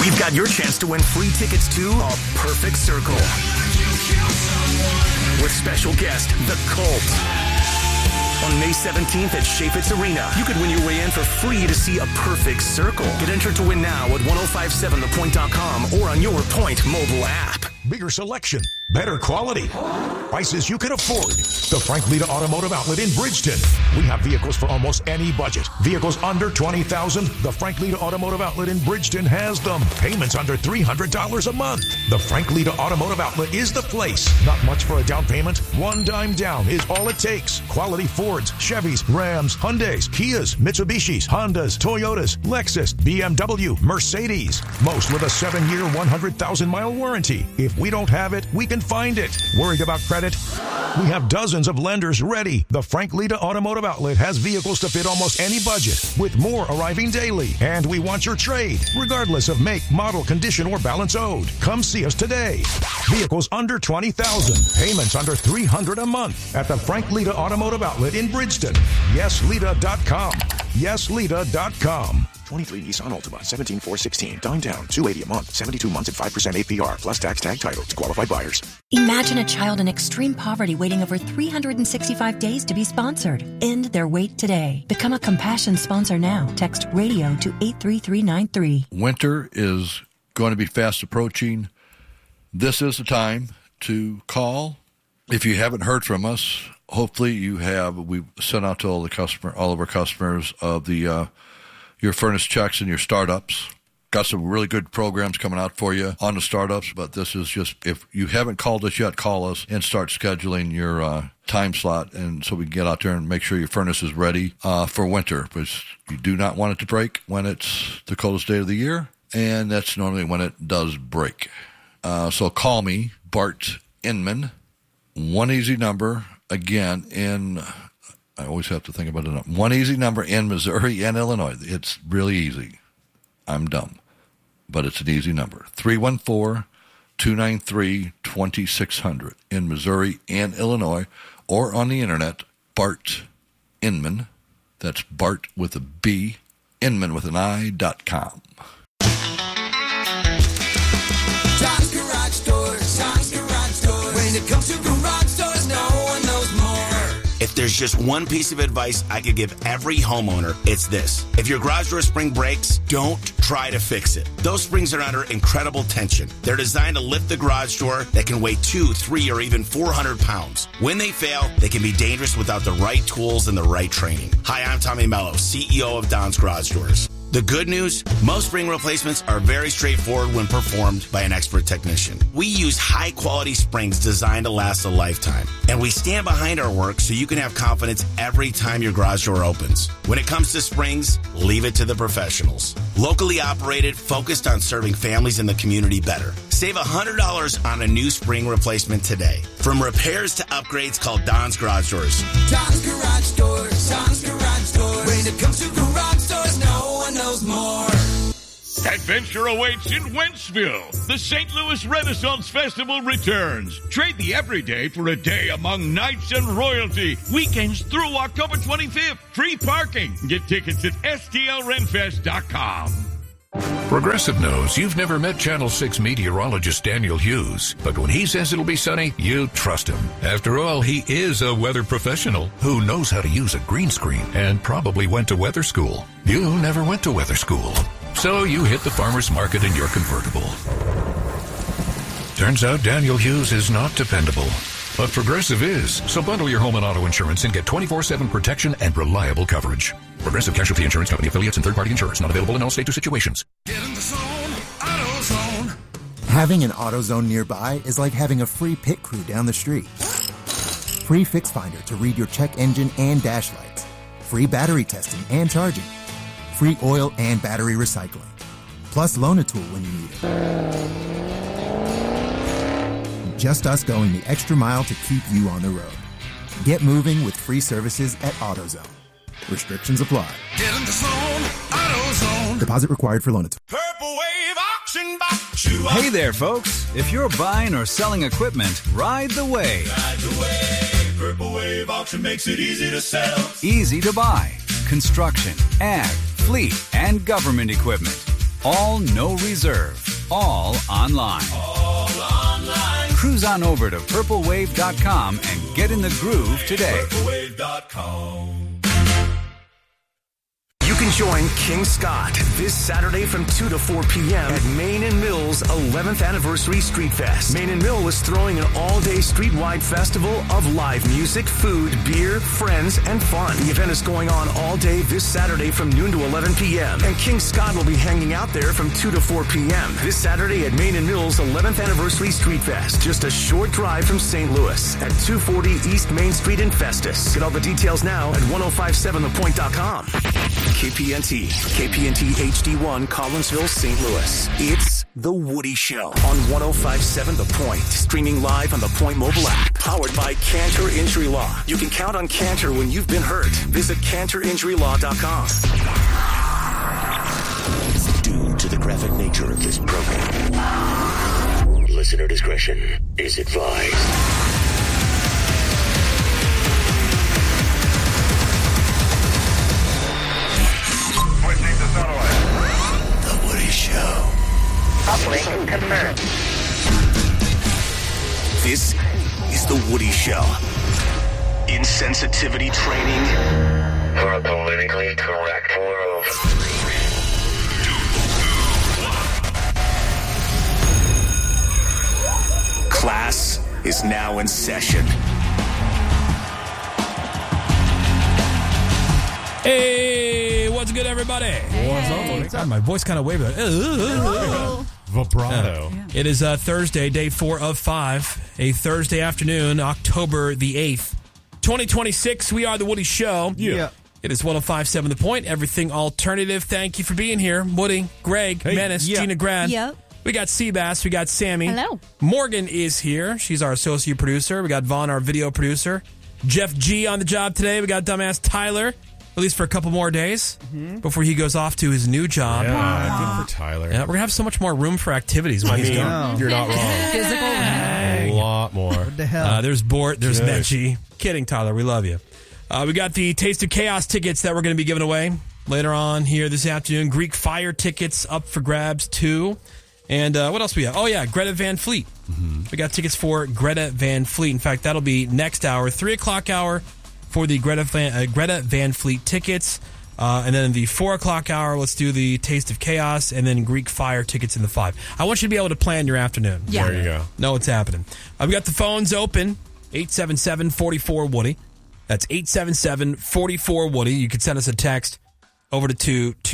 we've got your chance to win free tickets to A Perfect Circle with special guest, The Cult. On May 17th at Chaifetz Arena, you could win your way in for free to see A Perfect Circle. Get entered to win now at 1057thepoint.com or on your Point mobile app. Bigger selection, better quality, prices you can afford. The Frank Lita Automotive Outlet in Bridgeton. We have vehicles for almost any budget. Vehicles under $20,000. The Frank Lita Automotive Outlet in Bridgeton has them. Payments under $300 a month. The Frank Lita Automotive Outlet is the place. Not much for a down payment. One dime down is all it takes. Quality Fords, Chevys, Rams, Hyundais, Kias, Mitsubishis, Hondas, Toyotas, Lexus, BMW, Mercedes. Most with a 7-year, 100,000-mile warranty. If we don't have it, we can find it. Worried about credit? We have dozens of lenders ready. The Frank Lita Automotive Outlet has vehicles to fit almost any budget, with more arriving daily. And we want your trade, regardless of make, model, condition, or balance owed. Come see us today. Vehicles under $20,000. Payments under $300 a month at the Frank Lita Automotive Outlet in Bridgeton. YesLita.com. YesLita.com. 23 Nissan Altima, 17,416. Down, $280 a month, 72 months at 5% APR, plus tax tag title to qualified buyers. Imagine a child in extreme poverty waiting over 365 days to be sponsored. End their wait today. Become a Compassion sponsor now. Text RADIO to 83393. Winter is going to be fast approaching. This is the time to call. If you haven't heard from us, hopefully you have. We've sent out to all of our customers of the your furnace checks and your startups. Got some really good programs coming out for you on the startups, but this is just, if you haven't called us yet, call us and start scheduling your time slot, and so we can get out there and make sure your furnace is ready for winter, because you do not want it to break when it's the coldest day of the year, and that's normally when it does break. So call me, Bart Inman. One easy number, again, I always have to think about it. One easy number in Missouri and Illinois. It's really easy. I'm dumb, but it's an easy number. 314-293-2600 in Missouri and Illinois, or on the internet, Bart Inman. That's Bart with a B, Inman with an I.com. Don's Garage Doors. Don's Garage Doors. When it comes to garage doors, no one knows more. If there's just one piece of advice I could give every homeowner, it's this. If your garage door spring breaks, don't try to fix it. Those springs are under incredible tension. They're designed to lift the garage door that can weigh 200, 300, or even 400 pounds. When they fail, they can be dangerous without the right tools and the right training. Hi, I'm Tommy Mello, CEO of Don's Garage Doors. The good news, most spring replacements are very straightforward when performed by an expert technician. We use high-quality springs designed to last a lifetime, and we stand behind our work so you can have confidence every time your garage door opens. When it comes to springs, leave it to the professionals. Locally operated, focused on serving families in the community better. Save $100 on a new spring replacement today. From repairs to upgrades, call Don's Garage Doors. Don's Garage Doors. Don's Garage Doors. When it comes to garage doors, no one knows more. Adventure awaits in Wentzville. The St. Louis Renaissance Festival returns. Trade the everyday for a day among knights and royalty. Weekends through October 25th. Free parking. Get tickets at stlrenfest.com. Progressive knows you've never met Channel 6 meteorologist Daniel Hughes, but when he says it'll be sunny, you trust him. After all, he is a weather professional who knows how to use a green screen and probably went to weather school. You never went to weather school, so you hit the farmer's market in your convertible. Turns out Daniel Hughes is not dependable, but Progressive is. So bundle your home and auto insurance and get 24/7 protection and reliable coverage. Progressive Casualty Insurance Company affiliates and third-party insurers. Not available in all states or situations. Get in the zone, AutoZone. Having an AutoZone nearby is like having a free pit crew down the street. Free Fix Finder to read your check engine and dash lights. Free battery testing and charging. Free oil and battery recycling. Plus Loan-A-Tool when you need it. Just us going the extra mile to keep you on the road. Get moving with free services at AutoZone. Restrictions apply. Get in the zone, AutoZone. Deposit required for Loan-A-Tool. Purple Wave Auction Box. Hey there, folks. If you're buying or selling equipment, ride the wave. Ride the wave. Purple Wave Auction makes it easy to sell. Easy to buy. Construction, ag, fleet, and government equipment. All no reserve. All online. Cruise on over to purplewave.com and get in the groove today. Purplewave.com. You can join King Scott this Saturday from 2 to 4 p.m. at Main and Mill's 11th Anniversary Street Fest. Main and Mill is throwing an all-day street-wide festival of live music, food, beer, friends, and fun. The event is going on all day this Saturday from noon to 11 p.m. And King Scott will be hanging out there from 2 to 4 p.m. this Saturday at Main and Mill's 11th Anniversary Street Fest. Just a short drive from St. Louis at 240 East Main Street in Festus. Get all the details now at 1057thepoint.com. KPNT HD1, Collinsville, St. Louis. It's The Woody Show on 1057 The Point. Streaming live on the Point mobile app. Powered by Cantor Injury Law. You can count on Cantor when you've been hurt. Visit CantorInjuryLaw.com. Due to the graphic nature of this program, listener discretion is advised. The Woody Show. Uplink confirmed. This is The Woody Show. Insensitivity training For a politically correct world. Class is now in session. Hey, what's good, everybody? What's up? My voice kind of waved. Vibrato. It is Thursday, day 4 of 5, a Thursday afternoon, October the 8th, 2026. We are The Woody Show. Yeah. It is 1057 The Point, everything alternative. Thank you for being here. Woody, Greg, Menace, Gina Grad. Yep. We got Seabass. We got Sammy. Hello. Morgan is here. She's our associate producer. We got Vaughn, our video producer. Jeff G on the job today. We got dumbass Tyler. At least for a couple more days before he goes off to his new job. Yeah, good for Tyler. Yeah, we're going to have so much more room for activities when he's gone. You're not wrong. Physical. A lot more. What the hell? There's Bort. There's Menchie. Kidding, Tyler. We love you. We got the Taste of Chaos tickets that we're going to be giving away later on here this afternoon. Greek Fire tickets up for grabs, too. And what else we have? Oh, yeah, Greta Van Fleet. We got tickets for Greta Van Fleet. In fact, that'll be next hour, 3 o'clock hour. For the Greta Van Fleet tickets. And then in the 4 o'clock hour, let's do the Taste of Chaos and then Greek Fire tickets in the 5. I want you to be able to plan your afternoon. Yeah. There you go. Know what's happening. We got the phones open, 877-44-WOODY. That's 877-44-WOODY. You can send us a text over to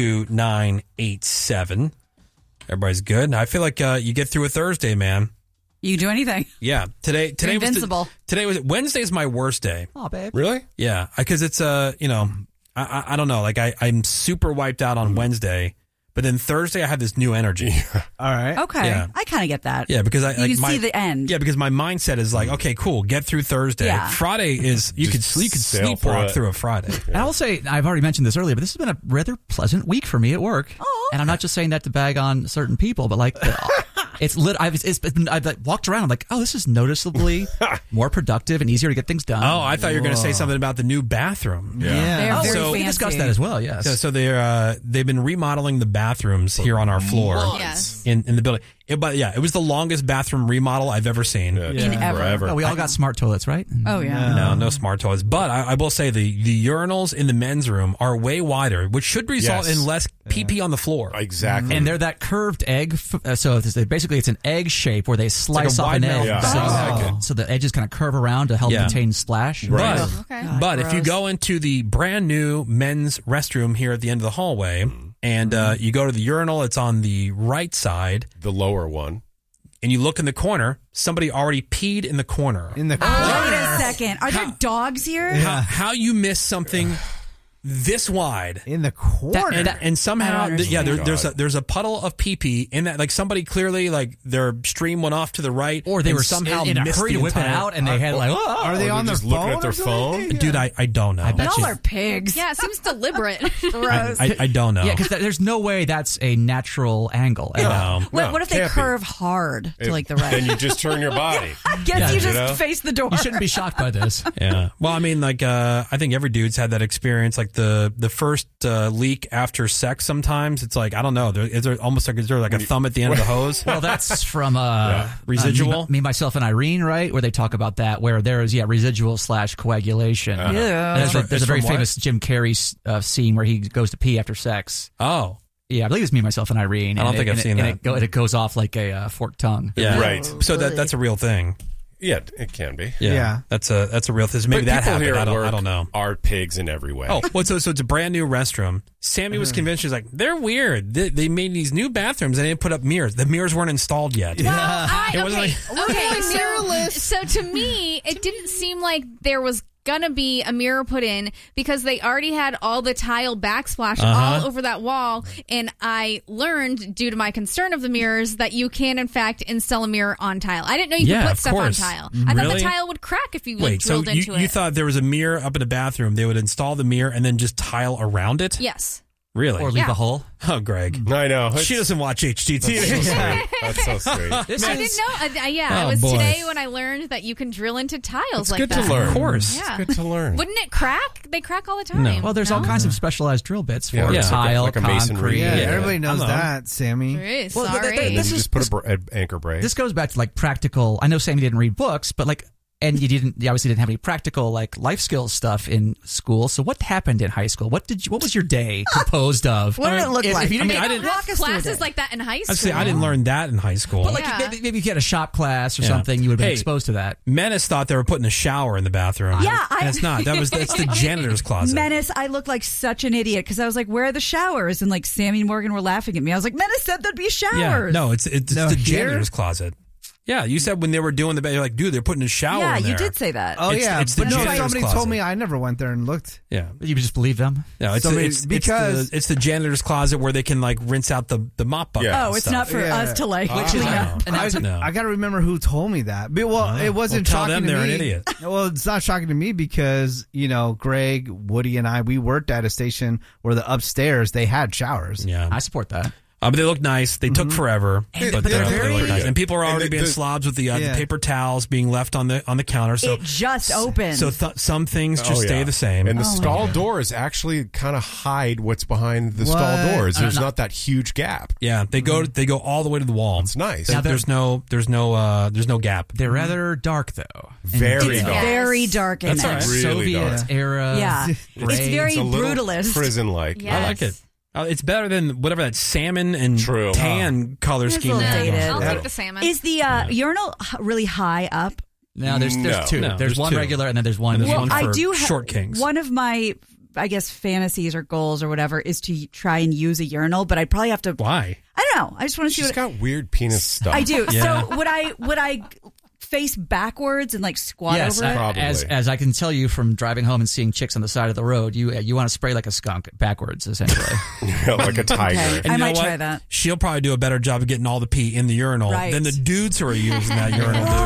22987. Everybody's good. I feel like you get through a Thursday, man. You can do anything. Yeah, today invincible. was Wednesday's my worst day. Oh, babe. Really? Yeah, because it's I don't know, like I'm super wiped out on Wednesday, but then Thursday I have this new energy. All right. Okay. Yeah. I kind of get that. Yeah, because you can see the end. Yeah, because my mindset is like, okay, cool, get through Thursday. Yeah. Friday is you could sleepwalk through a Friday. And I will say, I've already mentioned this earlier, but this has been a rather pleasant week for me at work. Oh. And I'm not just saying that to bag on certain people, but like I've like, walked around. I'm like, oh, this is noticeably more productive and easier to get things done. Oh, I thought you were going to say something about the new bathroom. Yeah. They're very So we fancy. discussed that as well. Yes. So they've been remodeling the bathrooms here on our floor Yes. in the building. It was the longest bathroom remodel I've ever seen. In ever. Forever. Well, we all got smart toilets, right? Oh, yeah. No smart toilets. But I will say the urinals in the men's room are way wider, which should result in less pee-pee on the floor. Exactly. And they're that curved egg. So basically, it's an egg shape where they slice like a off an wide egg. mouth. So the edges kind of curve around to help contain splash. But, Okay. but if you go into the brand new men's restroom here at the end of the hallway and you go to the urinal, it's on the right side. The lower one. And you look in the corner, somebody already peed in the corner. In the Wait a second. Are there dogs here? How you miss something this wide in the corner, and somehow, I don't there's a puddle of pee pee in that. Like somebody clearly, like their stream went off to the right, or they were somehow in a missed hurry the to whip it entire- out, and they had like, Are they on their phone? Looking at their phone? Dude, I don't know. I bet Y'all you. are pigs. Yeah, it seems deliberate. Gross. I don't know. Yeah, because there's no way that's a natural angle. At all. What if they can't be. curve hard to like the right? Then you just turn your body. Guess you you just know? face the door. You shouldn't be shocked by this. Yeah. Well, I mean, like, I think every dude's had that experience. Like the first leak after sex. Sometimes it's like I don't know. Is there like a thumb at the end of the hose? Well, that's from residual. Me, Myself, and Irene, right? Where they talk about that, where there is residual / coagulation. Yeah. There's a very famous Jim Carrey scene where he goes to pee after sex. Oh. Yeah, I believe it's Me, Myself, and Irene. I don't think I've seen that. And it goes off like a forked tongue. Yeah. Right. So that's a real thing. Yeah, it can be. Yeah. That's a real thing. Maybe But that people happened. here at I work don't know. Are pigs in every way. Oh, well, so it's a brand new restroom. Sammy was convinced. She's like, they're weird. They made these new bathrooms and they didn't put up mirrors. The mirrors weren't installed yet. Well, It wasn't so to me, it didn't seem like there was gonna be a mirror put in because they already had all the tile backsplash all over that wall, and I learned due to my concern of the mirrors that you can in fact install a mirror on tile. I didn't know you could put stuff on tile. I thought the tile would crack if you drilled into it. You thought there was a mirror up in the bathroom, they would install the mirror and then just tile around it? Yes. Really? Or leave a hole? Oh, Greg. I know. She doesn't watch HGTV. That's so sweet. I didn't know. It was today when I learned that you can drill into tiles like good that. to learn. Of course. Yeah. It's good to learn. Wouldn't it crack? They crack all the time. Well, there's all kinds of specialized drill bits for Yeah. tile, Like a masonry. concrete. Yeah, everybody knows that, Sammy. Sorry. And then you just put an anchor brace. This goes back to like practical. I know Sammy didn't read books, but like, and you obviously didn't have any practical like life skills stuff in school. So what happened in high school? What was your day composed of? What did it look like? If you didn't, I didn't walk us through classes it. like that in high school. I'd say I didn't learn that in high school. but like maybe if you had a shop class or something, you would have been exposed to that. Menace thought they were putting a shower in the bathroom. Yeah, and it's not. That's the janitor's closet. Menace, I looked like such an idiot because I was like, where are the showers? And like Sammy and Morgan were laughing at me. I was like, Menace said there'd be showers. Yeah, no, it's the janitor's closet. Yeah, you said when they were doing the bed, you're like, dude, they're putting a shower in there. You did say that. Oh, It's the but no, janitor's somebody closet. told me I never went there and looked. Yeah. You just believe them? No, it's the janitor's closet where they can like rinse out the mop bucket. Oh, it's not for us to like clean up. I got to remember who told me that. But, it wasn't tell shocking them to they're me. an idiot. Well, it's not shocking to me because, Greg, Woody, and I, we worked at a station where the upstairs, they had showers. Yeah. I support that. But they look nice. They took forever, but they're they very look nice. good. And people are already being slobs with the paper towels being left on the counter. So it just opened. So some things just stay the same. And the stall doors actually kind of hide what's behind the stall doors. There's not that huge gap. Yeah, they go all the way to the wall. It's nice. There's no gap. They're rather dark though. Very It's dark. very dark in That's there. all right. Really Soviet dark. era. Yeah. gray. It's very a little brutalist. prison-like. Yes. I like it. It's better than whatever that salmon and True. tan color It's a scheme. little they have. dated. I'll take the salmon. Is the urinal really high up? No, there's two. No, there's one two. regular and then there's one. And there's one for I do short kings. One of my, I guess, fantasies or goals or whatever is to try and use a urinal, but I'd probably have to. Why? I don't know. I just want to see She's what got weird penis stuff. I do. Yeah. So would I face backwards and like squat yes, over it? Probably. as I can tell you from driving home and seeing chicks on the side of the road, you want to spray like a skunk backwards, essentially. Like a tiger. Okay. And I you know might what? try that. She'll probably do a better job of getting all the pee in the urinal Right. than the dudes who are using that urinal do.